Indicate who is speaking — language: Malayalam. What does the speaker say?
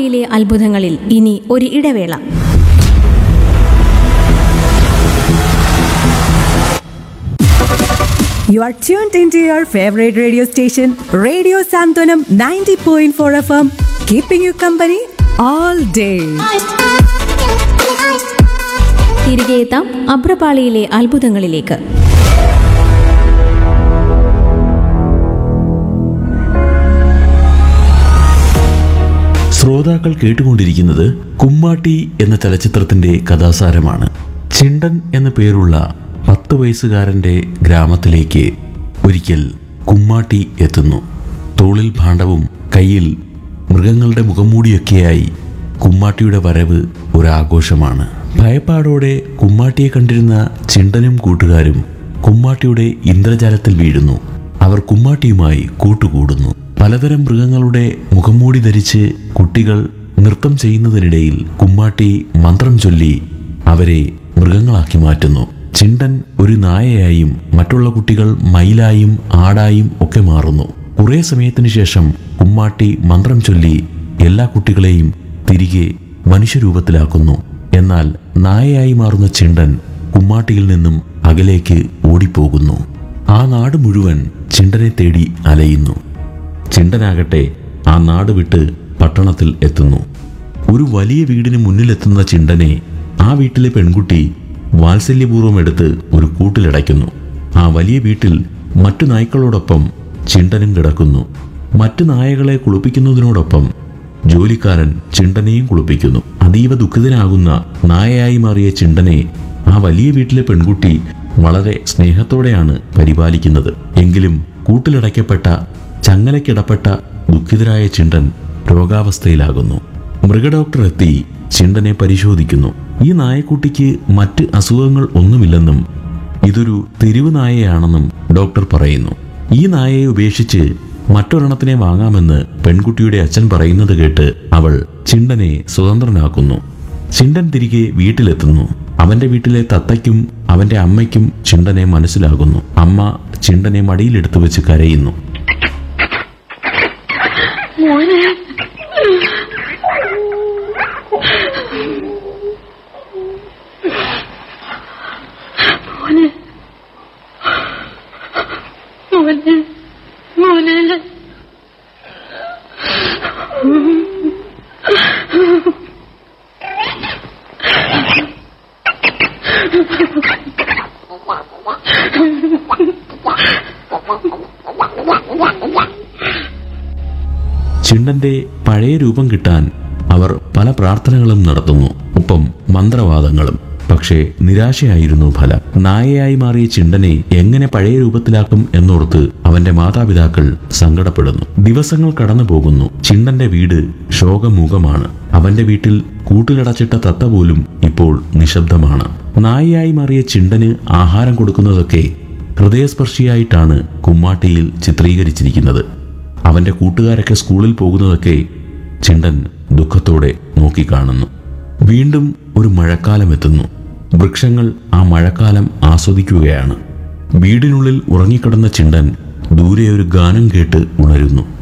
Speaker 1: അഭ്രപാളിയിലെ അത്ഭുതങ്ങളിൽ ഇനി ഒരു ഇടവേള.
Speaker 2: You are tuned into your favorite radio station, Radio Santanam 90.4 FM, keeping you company all day.
Speaker 1: തിരികെ എത്താം അഭ്രപാളിയിലെ അത്ഭുതങ്ങളിലേക്ക്.
Speaker 3: ശ്രോതാക്കൾ കേട്ടുകൊണ്ടിരിക്കുന്നത് കുമ്മാട്ടി എന്ന ചലച്ചിത്രത്തിന്റെ കഥാസാരമാണ്. ചിണ്ടൻ എന്ന പേരുള്ള 10 വയസ്സുകാരന്റെ ഗ്രാമത്തിലേക്ക് ഒരിക്കൽ കുമ്മാട്ടി എത്തുന്നു. തോളിൽ ഭാണ്ഡവും കയ്യിൽ മൃഗങ്ങളുടെ മുഖംമൂടിയൊക്കെയായി കുമ്മാട്ടിയുടെ വരവ് ഒരാഘോഷമാണ്. ഭയപ്പാടോടെ കുമ്മാട്ടിയെ കണ്ടിരുന്ന ചിണ്ടനും കൂട്ടുകാരും കുമ്മാട്ടിയുടെ ഇന്ദ്രജാലത്തിൽ വീഴുന്നു. അവർ കുമ്മാട്ടിയുമായി കൂട്ടുകൂടുന്നു. പലതരം മൃഗങ്ങളുടെ മുഖംമൂടി ധരിച്ച് കുട്ടികൾ നൃത്തം ചെയ്യുന്നതിനിടയിൽ കുമ്മാട്ടി മന്ത്രം ചൊല്ലി അവരെ മൃഗങ്ങളാക്കി മാറ്റുന്നു. ചിണ്ടൻ ഒരു നായയായും മറ്റുള്ള കുട്ടികൾ മയിലായും ആടായും ഒക്കെ മാറുന്നു. കുറേ സമയത്തിന് ശേഷം കുമ്മാട്ടി മന്ത്രം ചൊല്ലി എല്ലാ കുട്ടികളെയും തിരികെ മനുഷ്യരൂപത്തിലാക്കുന്നു. എന്നാൽ നായയായി മാറുന്ന ചിണ്ടൻ കുമ്മാട്ടിയിൽ നിന്നും അകലേക്ക് ഓടിപ്പോകുന്നു. ആ നാട് മുഴുവൻ ചിണ്ടനെ തേടി അലയുന്നു. ചിണ്ടനാകട്ടെ ആ നാട് വിട്ട് പട്ടണത്തിൽ എത്തുന്നു. ഒരു വലിയ വീടിന് മുന്നിലെത്തുന്ന ചിണ്ടനെ ആ വീട്ടിലെ പെൺകുട്ടി വാത്സല്യപൂർവ്വം എടുത്ത് ഒരു കൂട്ടിലടയ്ക്കുന്നു. ആ വലിയ വീട്ടിൽ മറ്റു നായ്ക്കളോടൊപ്പം ചിണ്ടനും കിടക്കുന്നു. മറ്റു നായകളെ കുളിപ്പിക്കുന്നതിനോടൊപ്പം ജോലിക്കാരൻ ചിണ്ടനെയും കുളിപ്പിക്കുന്നു. അതീവ ദുഃഖിതനാകുന്ന നായയായി മാറിയ ചിണ്ടനെ ആ വലിയ വീട്ടിലെ പെൺകുട്ടി വളരെ സ്നേഹത്തോടെയാണ് പരിപാലിക്കുന്നത്. എങ്കിലും കൂട്ടിലടയ്ക്കപ്പെട്ട ചങ്ങലക്കിടപ്പെട്ട ദുഃഖിതരായ ചിണ്ടൻ രോഗാവസ്ഥയിലാകുന്നു. മൃഗഡോക്ടർ എത്തി ചിണ്ടനെ പരിശോധിക്കുന്നു. ഈ നായക്കുട്ടിക്ക് മറ്റ് അസുഖങ്ങൾ ഒന്നുമില്ലെന്നും ഇതൊരു തെരുവ് നായയാണെന്നും ഡോക്ടർ പറയുന്നു. ഈ നായയെ ഉപേക്ഷിച്ച് മറ്റൊരെണ്ണത്തിനെ വാങ്ങാമെന്ന് പെൺകുട്ടിയുടെ അച്ഛൻ പറയുന്നത് കേട്ട് അവൾ ചിണ്ടനെ സ്വതന്ത്രനാക്കുന്നു. ചിണ്ടൻ തിരികെ വീട്ടിലെത്തുന്നു. അവന്റെ വീട്ടിലെ തത്തയ്ക്കും അവന്റെ അമ്മയ്ക്കും ചിണ്ടനെ മനസ്സിലാകുന്നു. അമ്മ ചിണ്ടനെ മടിയിലെടുത്തു വെച്ച് കരയുന്നു. ചിണ്ടന്റെ പഴയ രൂപം കിട്ടാൻ അവർ പല പ്രാർത്ഥനകളും നടത്തുന്നു, ഒപ്പം മന്ത്രവാദങ്ങളും. പക്ഷേ നിരാശയായിരുന്നു ഫലം. നായയായി മാറിയ ചിണ്ടനെ എങ്ങനെ പഴയ രൂപത്തിലാക്കും എന്നോർത്ത് അവന്റെ മാതാപിതാക്കൾ സങ്കടപ്പെടുന്നു. ദിവസങ്ങൾ കടന്നു പോകുന്നു. ചിണ്ടന്റെ വീട് ശോകമൂകമാണ്. അവന്റെ വീട്ടിൽ കൂട്ടിലടച്ചിട്ട തത്ത പോലും ഇപ്പോൾ നിശബ്ദമാണ്. നായയായി മാറിയ ചിണ്ടന് ആഹാരം കൊടുക്കുന്നതൊക്കെ ഹൃദയസ്പർശിയായിട്ടാണ് കുമ്മാട്ടിയിൽ ചിത്രീകരിച്ചിരിക്കുന്നത്. അവന്റെ കൂട്ടുകാരൊക്കെ സ്കൂളിൽ പോകുന്നതൊക്കെ ചിണ്ടൻ ദുഃഖത്തോടെ നോക്കിക്കാണുന്നു. വീണ്ടും ഒരു മഴക്കാലം എത്തുന്നു. വൃക്ഷങ്ങൾ ആ മഴക്കാലം ആസ്വദിക്കുകയാണ്. വീടിനുള്ളിൽ ഉറങ്ങിക്കിടന്ന ചിണ്ടൻ ദൂരെ ഒരു ഗാനം കേട്ട് ഉണരുന്നു.